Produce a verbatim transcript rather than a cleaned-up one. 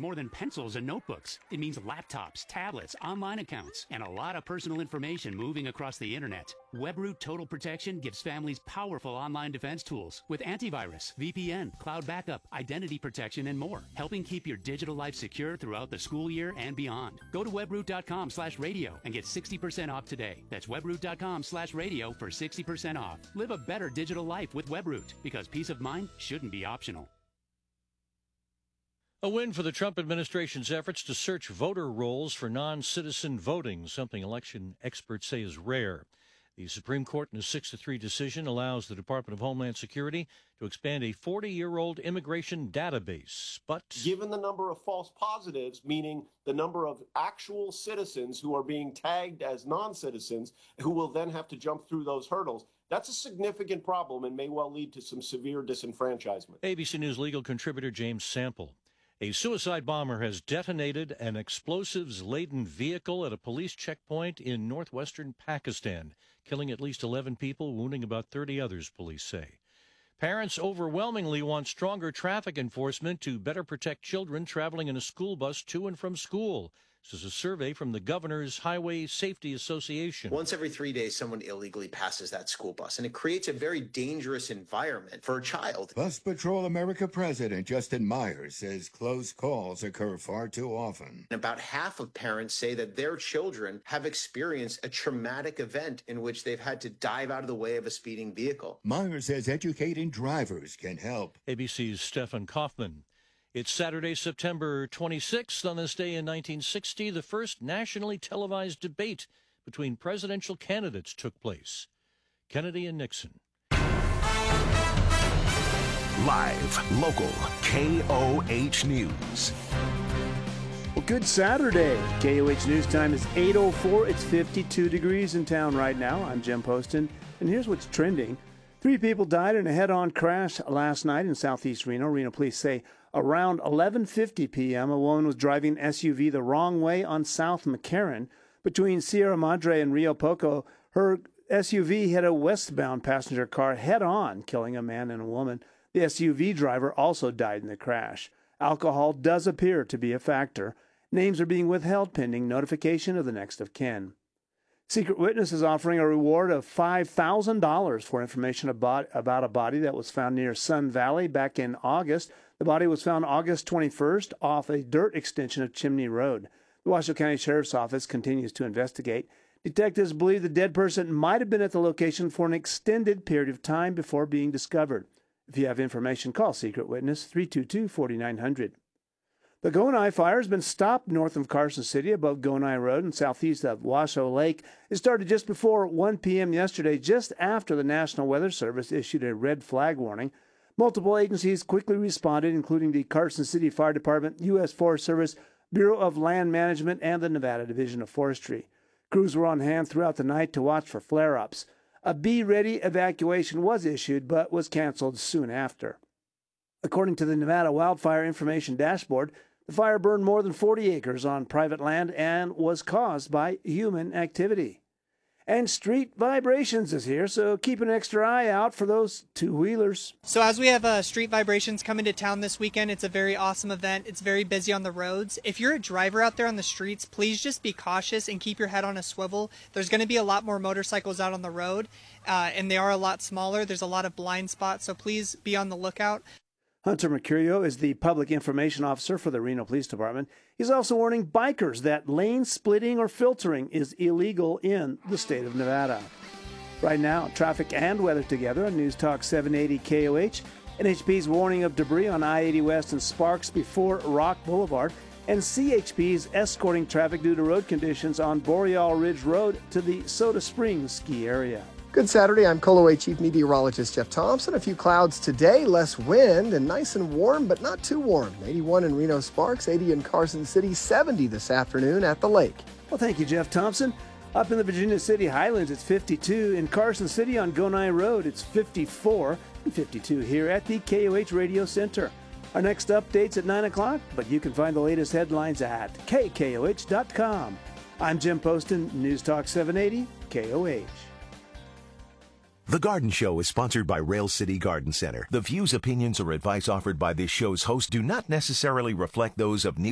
more than pencils and notebooks. It means laptops, tablets, online accounts, and a lot of personal information moving across the internet. WebRoot Total Protection gives families powerful online defense tools with antivirus, V P N, cloud backup, identity protection, and more, helping keep your digital life secure throughout the school year and beyond. Go to webroot.com slash radio and get sixty percent off today. That's webroot.com slash radio for sixty percent off. Live a better digital life with WebRoot, because peace of mind shouldn't be optional. A win for the Trump administration's efforts to search voter rolls for non-citizen voting, something election experts say is rare. The Supreme Court, in a six to three decision, allows the Department of Homeland Security to expand a forty-year-old immigration database. But given the number of false positives, meaning the number of actual citizens who are being tagged as non-citizens, who will then have to jump through those hurdles, that's a significant problem and may well lead to some severe disenfranchisement. A B C News legal contributor James Sample. A suicide bomber has detonated an explosives-laden vehicle at a police checkpoint in northwestern Pakistan, killing at least eleven people, wounding about thirty others, police say. Parents overwhelmingly want stronger traffic enforcement to better protect children traveling in a school bus to and from school. This is a survey from the Governor's Highway Safety Association. Once every three days, someone illegally passes that school bus, and it creates a very dangerous environment for a child. Bus Patrol America President Justin Myers says close calls occur far too often. About half of parents say that their children have experienced a traumatic event in which they've had to dive out of the way of a speeding vehicle. Myers says educating drivers can help. A B C's Stefan Kaufman. It's Saturday, September twenty-sixth. On this day in nineteen sixty, the first nationally televised debate between presidential candidates took place. Kennedy and Nixon. Live, local, K O H News. Well, good Saturday. K O H News time is eight oh four. It's fifty-two degrees in town right now. I'm Jim Poston, and here's what's trending. Three people died in a head-on crash last night in southeast Reno. Reno police say around eleven fifty p.m., a woman was driving an S U V the wrong way on South McCarran. Between Sierra Madre and Rio Poco, her S U V hit a westbound passenger car head-on, killing a man and a woman. The S U V driver also died in the crash. Alcohol does appear to be a factor. Names are being withheld pending notification of the next of kin. Secret Witness is offering a reward of five thousand dollars for information about, about a body that was found near Sun Valley back in August. The body was found August twenty-first off a dirt extension of Chimney Road. The Washoe County Sheriff's Office continues to investigate. Detectives believe the dead person might have been at the location for an extended period of time before being discovered. If you have information, call Secret Witness three two two, four nine zero zero. The Gonai fire has been stopped north of Carson City above Gonai Road and southeast of Washoe Lake. It started just before one p.m. yesterday, just after the National Weather Service issued a red flag warning. Multiple agencies quickly responded, including the Carson City Fire Department, U S Forest Service, Bureau of Land Management, and the Nevada Division of Forestry. Crews were on hand throughout the night to watch for flare-ups. A be-ready evacuation was issued, but was canceled soon after. According to the Nevada Wildfire Information Dashboard, the fire burned more than forty acres on private land and was caused by human activity. And Street Vibrations is here, so keep an extra eye out for those two-wheelers. So as we have uh, Street Vibrations coming to town this weekend, it's a very awesome event. It's very busy on the roads. If you're a driver out there on the streets, please just be cautious and keep your head on a swivel. There's going to be a lot more motorcycles out on the road, uh, and they are a lot smaller. There's a lot of blind spots, so please be on the lookout. Hunter Mercurio is the Public Information Officer for the Reno Police Department. He's also warning bikers that lane splitting or filtering is illegal in the state of Nevada. Right now, traffic and weather together on News Talk seven eighty K O H. N H P's warning of debris on I eighty West and Sparks before Rock Boulevard. And C H P's escorting traffic due to road conditions on Boreal Ridge Road to the Soda Springs ski area. Good Saturday, I'm KOLO Chief Meteorologist Jeff Thompson. A few clouds today, less wind, and nice and warm, but not too warm. eighty-one in Reno Sparks, eighty in Carson City, seventy this afternoon at the lake. Well, thank you, Jeff Thompson. Up in the Virginia City Highlands, it's fifty-two. In Carson City on Gonai Road, it's fifty-four. And fifty-two here at the K O H Radio Center. Our next update's at nine o'clock, but you can find the latest headlines at K K O H dot com. I'm Jim Poston, News Talk seven eighty K O H. The Garden Show is sponsored by Rail City Garden Center. The views, opinions, or advice offered by this show's host do not necessarily reflect those of News